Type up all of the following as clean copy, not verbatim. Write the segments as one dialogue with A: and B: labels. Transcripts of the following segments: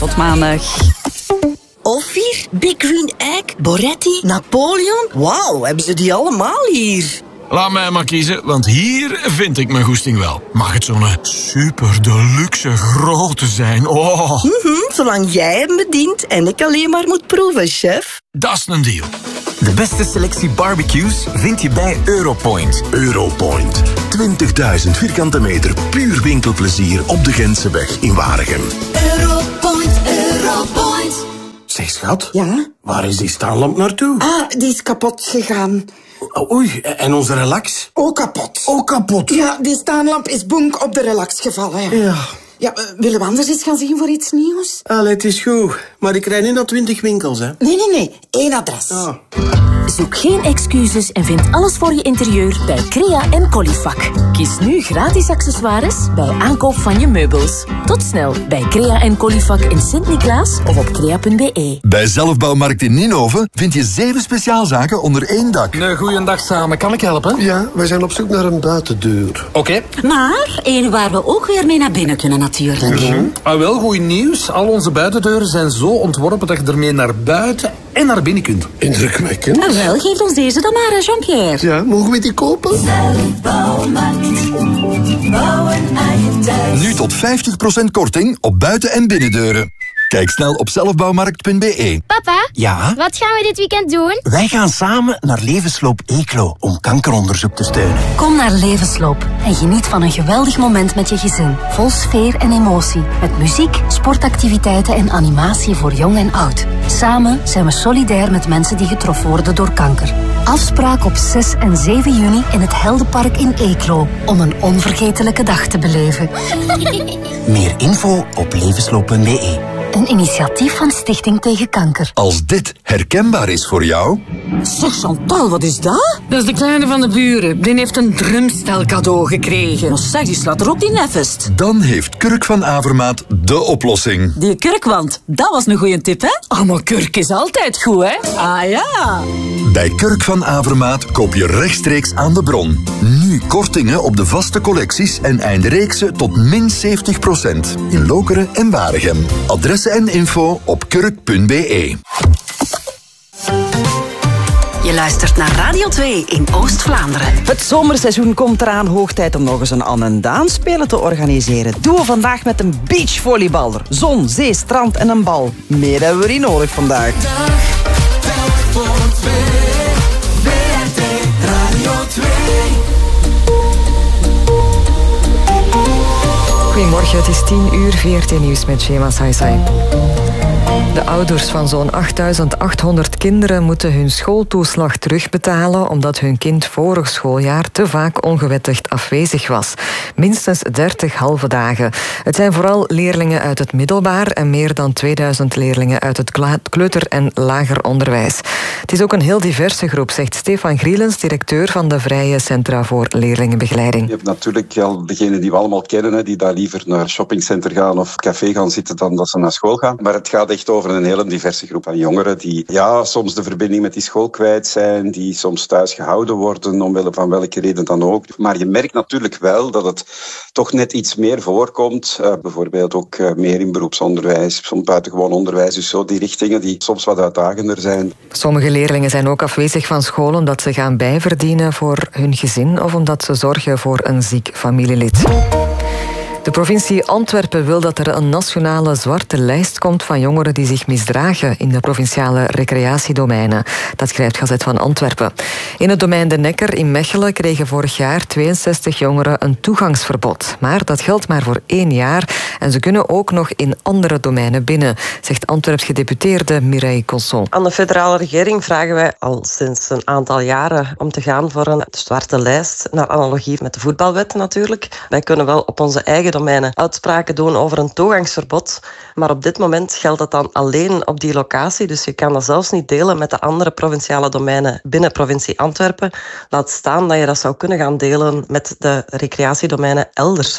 A: Tot maandag. Ophir, Big Green Egg, Boretti, Napoleon. Wauw, hebben ze die allemaal hier?
B: Laat mij maar kiezen, want hier vind ik mijn goesting wel. Mag het zo'n super deluxe grote zijn? Oh.
A: Zolang jij hem bedient en ik alleen maar moet proeven, chef.
B: Dat is een deal.
C: De beste selectie barbecues vind je bij Europoint.
D: Europoint. 20.000 vierkante meter puur winkelplezier op de Gentseweg in Waregem.
E: Europoint, Europoint.
F: Zeg, schat.
G: Ja?
F: Waar is die staanlamp naartoe?
G: Ah, die is kapot gegaan.
F: Oei, en onze relax?
G: Ook kapot.
F: Ook kapot?
G: Ja, die staanlamp is bonk op de relax gevallen.
F: Ja.
G: Ja, willen we anders eens gaan zien voor iets nieuws?
F: Allee, het is goed. Maar ik rijd niet naar 20 winkels, hè.
G: Nee. 1 adres.
F: Ah.
H: Zoek geen excuses en vind alles voor je interieur bij Crea en Colifac. Kies nu gratis accessoires bij aankoop van je meubels. Tot snel bij Crea en Colifac in Sint-Niklaas of op crea.be.
I: Bij Zelfbouwmarkt in Ninove vind je 7 speciaalzaken onder 1 dak.
J: Een goeiedag samen. Kan ik helpen?
F: Ja, wij zijn op zoek naar een buitendeur.
J: Oké.
E: Maar één waar we ook weer mee naar binnen kunnen natuurlijk.
J: Ah, wel, goed nieuws. Al onze buitendeuren zijn zo ontworpen dat je ermee naar buiten en naar binnen kunt.
F: Indrukwekkend.
E: En wel, geef ons deze dan maar, Jean-Pierre.
F: Ja, mogen we die kopen?
E: Zelfbouwmarkt. Bouwen aan je thuis.
I: Nu tot 50% korting op buiten- en binnendeuren. Kijk snel op zelfbouwmarkt.be.
K: Papa?
C: Ja?
K: Wat gaan we dit weekend doen?
C: Wij gaan samen naar Levensloop Eeklo om kankeronderzoek te steunen.
H: Kom naar Levensloop en geniet van een geweldig moment met je gezin. Vol sfeer en emotie. Met muziek, sportactiviteiten en animatie voor jong en oud. Samen zijn we solidair met mensen die getroffen worden door kanker. Afspraak op 6 en 7 juni in het Heldenpark in Eeklo. Om een onvergetelijke dag te beleven.
C: Meer info op levensloop.be.
H: Een initiatief van Stichting Tegen Kanker.
I: Als dit herkenbaar is voor jou...
A: Zeg Chantal, wat is dat?
L: Dat is de kleine van de buren. Die heeft een drumstel cadeau gekregen.
A: Maar zeg, die slaat er ook in nefest.
I: Dan heeft Kurk van Avermaat de oplossing.
A: Die kurkwand, dat was een goeie tip, hè?
L: Ah, maar kurk is altijd goed, hè?
A: Ah ja.
I: Bij Kurk van Avermaat koop je rechtstreeks aan de bron. Nu kortingen op de vaste collecties en eindreeksen tot min 70%. In Lokeren en Waregem. Adressen en info op kurk.be.
E: Je luistert naar Radio 2 in Oost-Vlaanderen.
A: Het zomerseizoen komt eraan. Hoog tijd om nog eens een Anne en Daan spelen te organiseren. Doen we vandaag met een beachvolleyballer. Zon, zee, strand en een bal. Meer hebben we niet nodig vandaag.
M: Goedemorgen, het is 10 uur, VRT Nieuws met Shema Saisai. De ouders van zo'n 8.800 kinderen moeten hun schooltoeslag terugbetalen omdat hun kind vorig schooljaar te vaak ongewettigd afwezig was. Minstens 30 halve dagen. Het zijn vooral leerlingen uit het middelbaar en meer dan 2000 leerlingen uit het kleuter- en lager onderwijs. Het is ook een heel diverse groep, zegt Stefan Grielens, directeur van de Vrije Centra voor Leerlingenbegeleiding.
N: Je hebt natuurlijk al degenen die we allemaal kennen, die daar liever naar shoppingcenter gaan of café gaan zitten dan dat ze naar school gaan. Maar het gaat echt over een hele diverse groep aan jongeren die soms de verbinding met die school kwijt zijn, die soms thuis gehouden worden, omwille van welke reden dan ook. Maar je merkt natuurlijk wel dat het toch net iets meer voorkomt. Bijvoorbeeld ook meer in beroepsonderwijs, soms buitengewoon onderwijs, dus zo die richtingen die soms wat uitdagender zijn.
M: Sommige leerlingen zijn ook afwezig van school omdat ze gaan bijverdienen voor hun gezin of omdat ze zorgen voor een ziek familielid. De provincie Antwerpen wil dat er een nationale zwarte lijst komt van jongeren die zich misdragen in de provinciale recreatiedomeinen. Dat schrijft Gazet van Antwerpen. In het domein De Nekker in Mechelen kregen vorig jaar 62 jongeren een toegangsverbod. Maar dat geldt maar voor 1 jaar en ze kunnen ook nog in andere domeinen binnen, zegt Antwerps gedeputeerde Mireille Cosson.
O: Aan de federale regering vragen wij al sinds een aantal jaren om te gaan voor een zwarte lijst, naar analogie met de voetbalwet natuurlijk. Wij kunnen wel op onze eigen domeinen uitspraken doen over een toegangsverbod, maar op dit moment geldt dat dan alleen op die locatie, dus je kan dat zelfs niet delen met de andere provinciale domeinen binnen provincie Antwerpen. Laat staan dat je dat zou kunnen gaan delen met de recreatiedomeinen elders.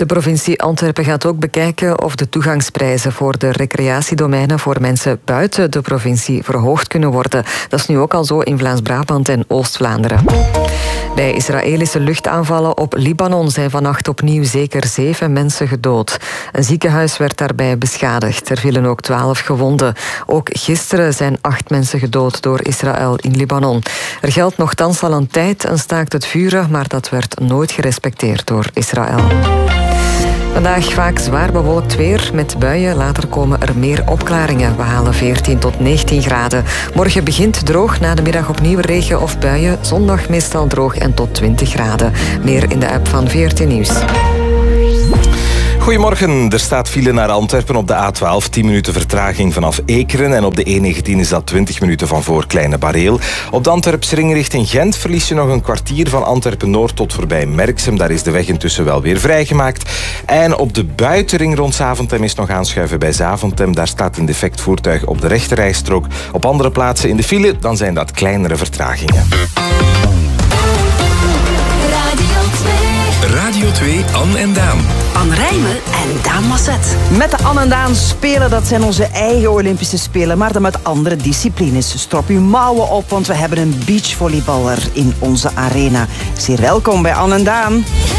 M: De provincie Antwerpen gaat ook bekijken of de toegangsprijzen voor de recreatiedomeinen voor mensen buiten de provincie verhoogd kunnen worden. Dat is nu ook al zo in Vlaams-Brabant en Oost-Vlaanderen. Bij Israëlische luchtaanvallen op Libanon zijn vannacht opnieuw zeker 7 mensen gedood. Een ziekenhuis werd daarbij beschadigd. Er vielen ook 12 gewonden. Ook gisteren zijn 8 mensen gedood door Israël in Libanon. Er geldt nochtans al een tijd een staakt het vuren, maar dat werd nooit gerespecteerd door Israël. Vandaag vaak zwaar bewolkt weer met buien. Later komen er meer opklaringen. We halen 14 tot 19 graden. Morgen begint droog, na de middag opnieuw regen of buien. Zondag meestal droog en tot 20 graden. Meer in de app van VRT Nieuws.
K: Goedemorgen, er staat file naar Antwerpen op de A12, 10 minuten vertraging vanaf Ekeren en op de E19 is dat 20 minuten van voor Kleine Bareel. Op de Antwerpse ring richting Gent verlies je nog een kwartier van Antwerpen-Noord tot voorbij Merksem. Daar is de weg intussen wel weer vrijgemaakt. En op de buitenring rond Zaventem is nog aanschuiven bij Zaventem. Daar staat een defect voertuig op de rechterrijstrook. Op andere plaatsen in de file, dan zijn dat kleinere vertragingen.
D: Radio 2, Anne en Daan.
E: Anne Rijmen en Daan Masset.
A: Met de Anne en Daan Spelen, dat zijn onze eigen Olympische Spelen, maar dan met andere disciplines. Strop uw mouwen op, want we hebben een beachvolleyballer in onze arena. Zeer welkom bij Anne en Daan.